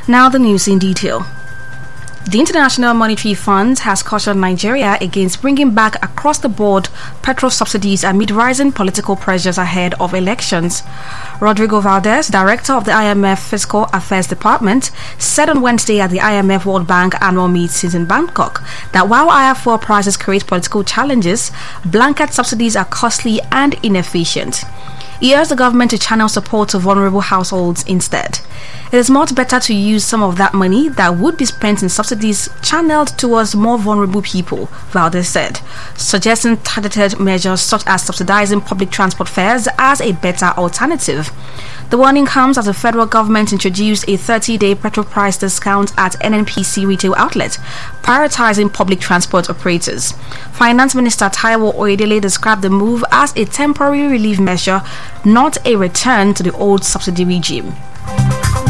Now the news in detail. The International Monetary Fund has cautioned Nigeria against bringing back across-the-board petrol subsidies amid rising political pressures ahead of elections. Rodrigo Valdez, director of the IMF Fiscal Affairs Department, said on Wednesday at the IMF World Bank annual meetings in Bangkok that while higher fuel prices create political challenges, blanket subsidies are costly and inefficient. He urged the government to channel support to vulnerable households instead. It is much better to use some of that money that would be spent in subsidies channeled towards more vulnerable people, Valdez said, suggesting targeted measures such as subsidizing public transport fares as a better alternative. The warning comes as the federal government introduced a 30-day petrol price discount at NNPC retail outlets, prioritizing public transport operators. Finance Minister Taiwo Oyedele described the move as a temporary relief measure, not a return to the old subsidy regime.